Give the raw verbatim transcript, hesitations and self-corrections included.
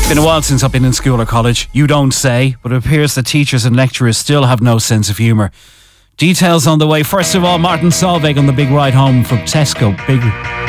Been a while since I've been in school or college. You don't say, but it appears that teachers and lecturers still have no sense of humour. Details on the way. First of all, Martin Solveig on the big ride home from Tesco. Big